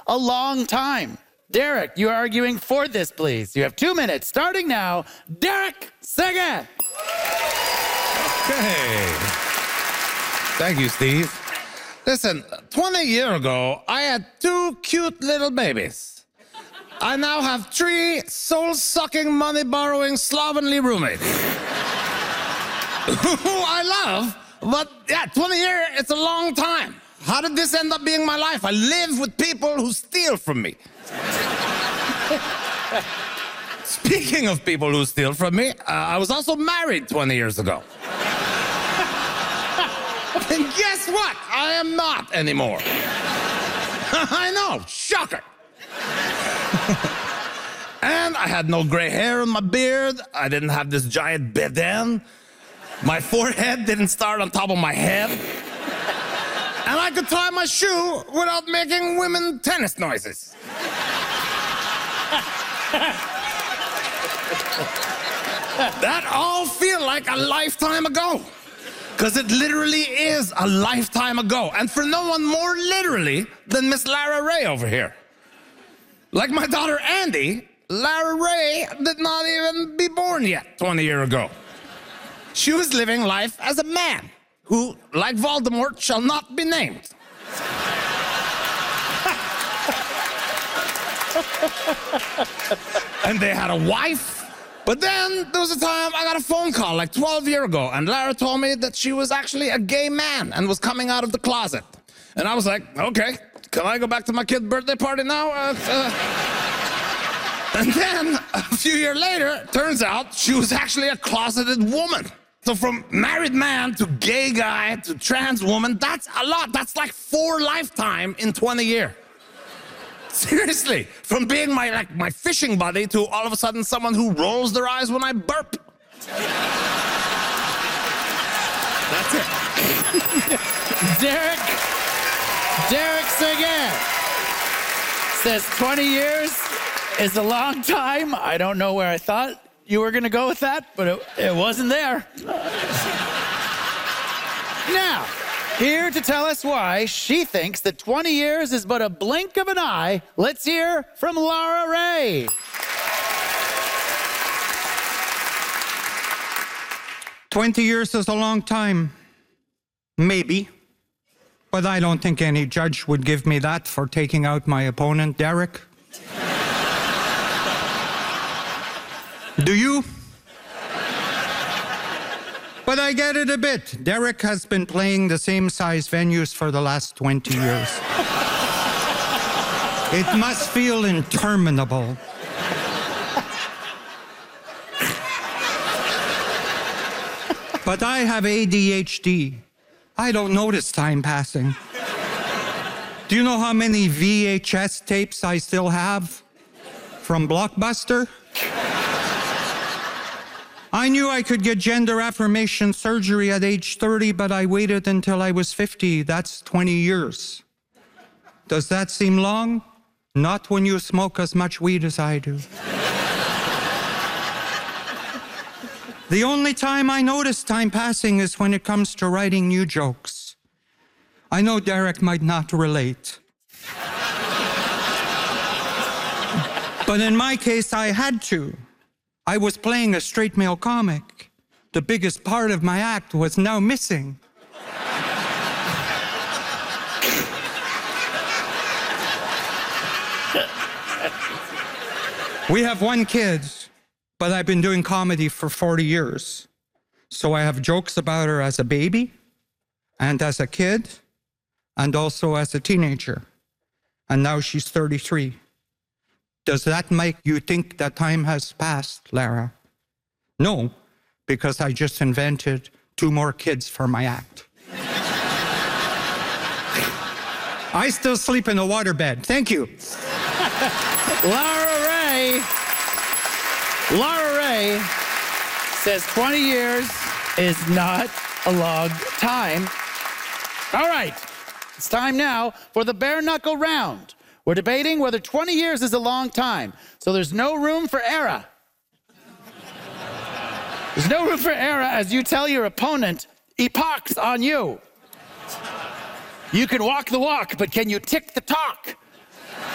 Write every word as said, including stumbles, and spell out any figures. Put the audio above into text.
a long time. Derek, you're arguing for this, please. You have two minutes, starting now. Derek Sagan. Okay. Thank you, Steve. Listen, twenty years ago, I had two cute little babies. I now have three soul-sucking, money-borrowing, slovenly roommates. Who I love, but yeah, twenty years, it's a long time. How did this end up being my life? I live with people who steal from me. Speaking of people who steal from me, uh, I was also married twenty years ago. And guess what? I am not anymore. I know, shocker. And I had no gray hair on my beard. I didn't have this giant bedan. My forehead didn't start on top of my head. And I could tie my shoe without making women tennis noises. That all feel like a lifetime ago. Because it literally is a lifetime ago. And for no one more literally than Miss Lara Ray over here. Like my daughter Andy, Lara Ray did not even be born yet twenty years ago. She was living life as a man who, like Voldemort, shall not be named. And they had a wife. But then there was a time I got a phone call like twelve years ago, and Lara told me that she was actually a gay man and was coming out of the closet. And I was like, okay, can I go back to my kid's birthday party now? Uh, uh... And then a few years later, turns out she was actually a closeted woman. So from married man to gay guy to trans woman, that's a lot. That's like four lifetime in twenty years. Seriously, from being my like my fishing buddy to all of a sudden someone who rolls their eyes when I burp. That's it. Derek, Derek Sagan says twenty years is a long time. I don't know where I thought you were gonna go with that, but it, it wasn't there. Now, here to tell us why she thinks that twenty years is but a blink of an eye, let's hear from Lara Ray. twenty years is a long time. Maybe. But I don't think any judge would give me that for taking out my opponent, Derek. Do you? But I get it a bit. Derek has been playing the same size venues for the last twenty years. It must feel interminable. But I have A D H D. I don't notice time passing. Do you know how many V H S tapes I still have from Blockbuster? I knew I could get gender affirmation surgery at age thirty, but I waited until I was fifty. That's twenty years. Does that seem long? Not when you smoke as much weed as I do. The only time I notice time passing is when it comes to writing new jokes. I know Derek might not relate. But in my case, I had to. I was playing a straight male comic. The biggest part of my act was now missing. We have one kid, but I've been doing comedy for forty years. So I have jokes about her as a baby, and as a kid, and also as a teenager. And now she's thirty-three. Does that make you think that time has passed, Lara? No, because I just invented two more kids for my act. I still sleep in a waterbed. Thank you. Lara Ray. Lara Ray says twenty years is not a long time. All right, it's time now for the bare knuckle round. We're debating whether twenty years is a long time, so there's no room for error. There's no room for error as you tell your opponent, epoch's on you. You can walk the walk, but can you tick the talk?